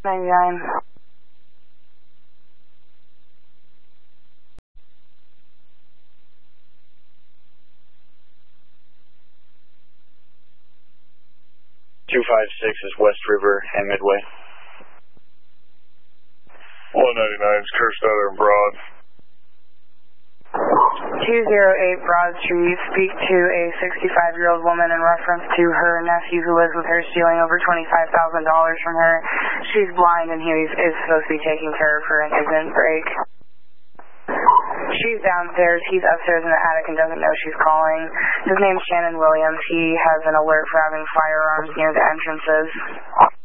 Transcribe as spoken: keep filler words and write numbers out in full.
ninety-nine. two five six is West River and Midway. one ninety-nine is Kerstetter and Broad. two oh eight Broad Street, speak to a sixty-five-year-old woman in reference to her nephew who lives with her stealing over twenty-five thousand dollars from her. She's blind and he is, is supposed to be taking care of her and isn't break. She's downstairs, he's upstairs in the attic and doesn't know she's calling. His name's Shannon Williams. He has an alert for having firearms near the entrances.